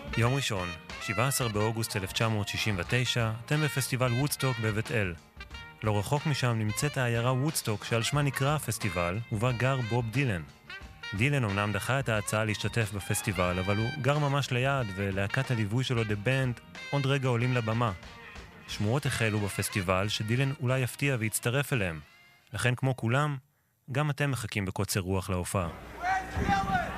יום ראשון, 17 באוגוסט 1969, אתם בפסטיבל וודסטוק בבית אל. לא רחוק משם נמצאת העיירה וודסטוק שעל שמה נקרא הפסטיבל, ובה גר בוב דילן. דילן אומנם דחה את ההצעה להשתתף בפסטיבל, אבל הוא גר ממש ליד, ולהקת הליווי שלו דה בנד עוד רגע עולים לבמה. שמועות החלו בפסטיבל שדילן אולי יפתיע ויצטרף אליהם. לכן כמו כולם, גם אתם מחכים בקוצר רוח להופעה.